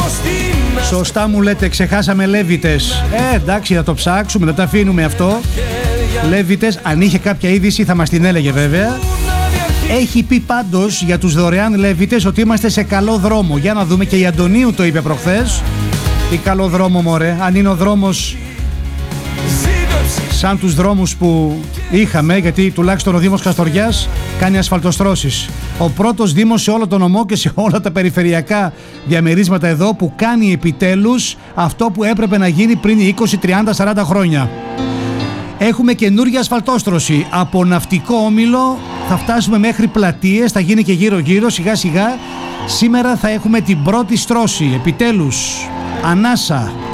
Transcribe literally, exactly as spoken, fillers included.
Σωστά μου λέτε, ξεχάσαμε Λέβητες. Ε, εντάξει, θα το ψάξουμε, δεν τα αφήνουμε αυτό. Λέβητες, αν είχε κάποια είδηση θα μας την έλεγε βέβαια. Έχει πει πάντως για τους δωρεάν Λέβητες ότι είμαστε σε καλό δρόμο. Για να δούμε, και η Αντωνίου το είπε προχθές. Τι καλό δρόμο μωρέ, αν είναι ο δρόμος σαν τους δρόμους που είχαμε, γιατί τουλάχιστον ο Δήμος Καστοριάς κάνει ασφαλτοστρώσεις. Ο πρώτος δήμος σε όλο τον νομό και σε όλα τα περιφερειακά διαμερίσματα εδώ που κάνει επιτέλους αυτό που έπρεπε να γίνει πριν είκοσι, τριάντα, σαράντα χρόνια. Έχουμε καινούργια ασφαλτόστρωση από Ναυτικό Όμιλο, θα φτάσουμε μέχρι πλατείες, θα γίνει και γύρω γύρω σιγά σιγά. Σήμερα θα έχουμε την πρώτη στρώση, επιτέλους. Ανάσα.